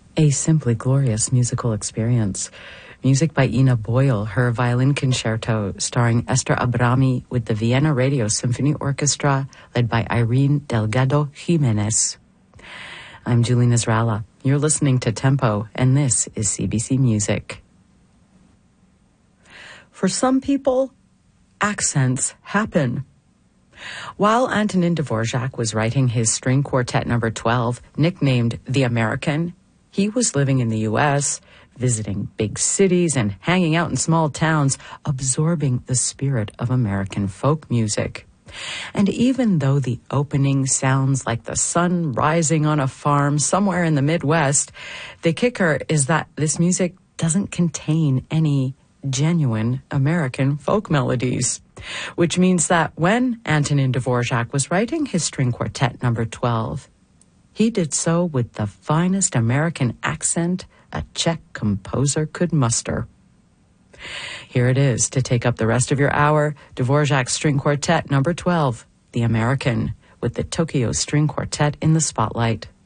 A simply glorious musical experience. Music by Ina Boyle, her violin concerto starring Esther Abrami with the Vienna Radio Symphony Orchestra, led by Irene Delgado Jimenez. I'm Julie Nasrallah. You're listening to Tempo, and this is CBC Music. For some people, accents happen. While Antonin Dvorak was writing his string quartet number 12, nicknamed The American, he was living in the U.S., visiting big cities and hanging out in small towns, absorbing the spirit of American folk music. And even though the opening sounds like the sun rising on a farm somewhere in the Midwest, the kicker is that this music doesn't contain any genuine American folk melodies. Which means that when Antonin Dvorak was writing his string quartet number 12, he did so with the finest American accent a Czech composer could muster. Here it is to take up the rest of your hour, Dvorak's String Quartet number 12, The American, with the Tokyo String Quartet in the spotlight.